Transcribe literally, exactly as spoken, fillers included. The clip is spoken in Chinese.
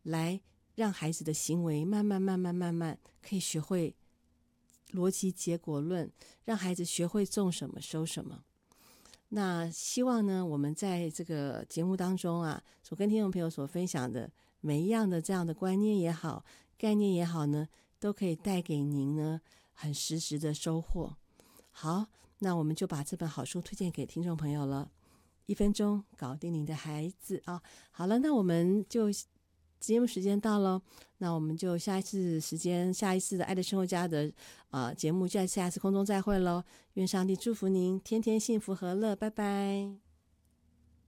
来让孩子的行为慢慢慢慢慢慢可以学会逻辑结果论，让孩子学会种什么收什么。那希望呢，我们在这个节目当中啊，所跟听众朋友所分享的每一样的这样的观念也好，概念也好呢，都可以带给您呢很实质的收获。好，那我们就把这本好书推荐给听众朋友了，一分钟搞定您的孩子啊！好了，那我们就节目时间到了，那我们就下一次时间，下一次的爱的生活家的呃节目，就在下一次空中再会喽。愿上帝祝福您天天幸福和乐，拜拜。